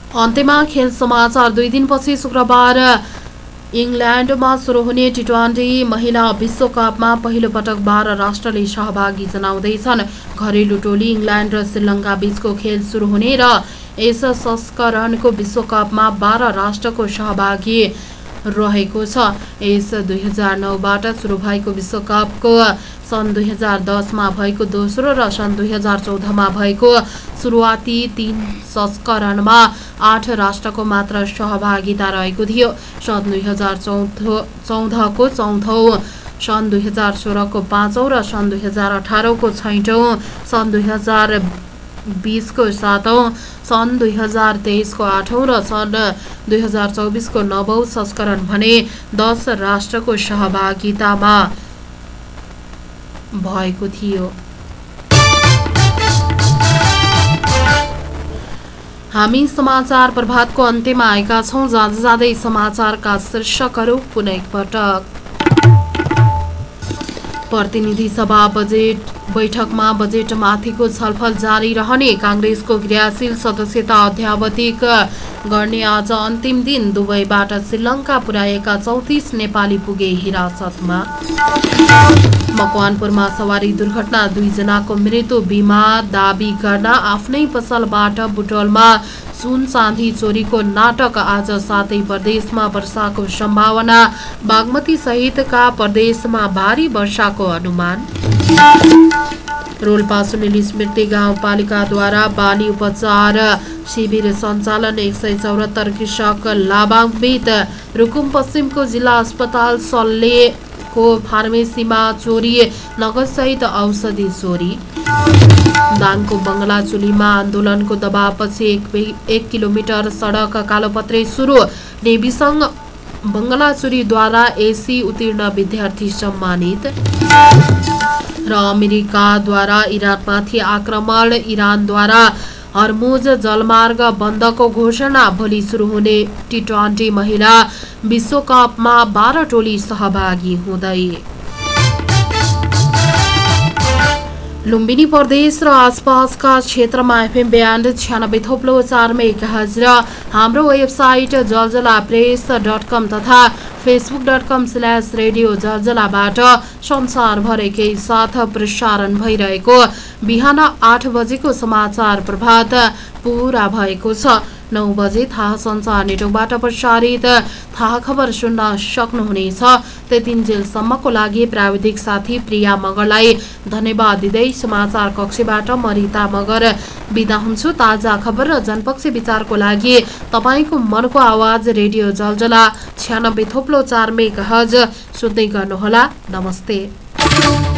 अन्त्यमा खेल समाचार। 2 दिनपछि शुक्रबार इङ्ल्यान्डमा सुरु हुने टी20 महिला विश्वकपमा पहिलो पटक 12 राष्ट्रले सहभागी जनाउँदैछन्। घरेलु टोली इङ्ल्यान्ड र श्रीलङ्का बीचको खेल सुरु हुने र यस संस्करणको विश्वकपमा 12 राष्ट्रको सहभागी रहेको छ। यस 2009बाट सुरु भएको विश्वकपको सन् 2010मा भएको दोस्रो र सन् 2014मा भएको सुरुवाती 3 संस्करणमा 8 राष्ट्रको मात्र सहभागिता रहेको थियो। सन् 2014को चौथौं, सन् 2016को 5औं र सन् 2018को 6औं, सन् 2020को 7औं, सन् 2023को 8औं र सन् 2024को 9औं संस्करण भने 10 राष्ट्रको सहभागितामा भएको थियो। हामी समाचार प्रभातको अन्त्यमा आएका छौं। जाँदै समाचारका शीर्षकहरू पुनः एकपटक। प्रतिनिधि सभा बजेट बैठकमा बजेटमाथिको छलफल जारी रहने। कांग्रेसको क्रियाशील सदस्यता अध्यावधिक गर्ने आज अन्तिम दिन। दुबईबाट श्रीलङ्का पुर्याएका 34 नेपाली पुगे हिरासतमा। मकवानपुरमा सवारी दुर्घटना, 2 जनाको मृत्यु। बीमा दाबी गर्न आफ्नै पसलबाट बुटोलमा सुन चाँदी चोरीको नाटक। आज 7 प्रदेशमा वर्षाको सम्भावना। बागमती सहितका प्रदेशमा भारी वर्षाको अनुमान। रोल्पा सुनिल स्मृति गाउँपालिकाद्वारा बाली उपचार शिविर सञ्चालन। 174 कृषक लाभान्वित। रुकुम पश्चिमको जिल्ला अस्पताल सल्लेको फार्मेसीमा चोरी, नगदसहित औषधि चोरी। दाङको बङ्गलाचुलीमा आन्दोलनको दबावपछि 1 किलोमिटर सडक कालोपत्रे सुरु। नेविसङ्घ बङ्गलाचुरीद्वारा एसी उत्तीर्ण विद्यार्थी सम्मानित। र अमेरिकाद्वारा इरानमाथि आक्रमण। इरानद्वारा हर्मुज जलमार्ग बन्दको घोषणा। भोलि सुरु हुने टी20 महिला विश्वकपमा 12 टोली सहभागी हुँदै। लुम्बिनी प्रदेश र आसपासका क्षेत्रमा एफएम ब्यान्ड 96.4 मेगाहर्ज र हाम्रो वेबसाइट जलजलाप्रेस.com तथा facebook.com/रेडियो जलजलाबाट संसारभर एकै साथ प्रसारण भइरहेको बिहान 8 बजेको समाचार प्रभात पूरा भएको छ। 9 बजे थाहा सञ्चार नेटवर्कबाट प्रसारित थाहा खबर सुन्न सक्नुहुनेछ। त्यतिन्जेलसम्मको लागि प्राविधिक साथी प्रिया मगरलाई धन्यवाद दिँदै समाचार कक्षबाट म रिता मगर बिदा हुन्छु। ताजा खबर र जनपक्षी विचारको लागि तपाईँको मनको आवाज रेडियो जलजला 96.4 मेगाहर्ज सुन्दै गर्नुहोला। नमस्ते।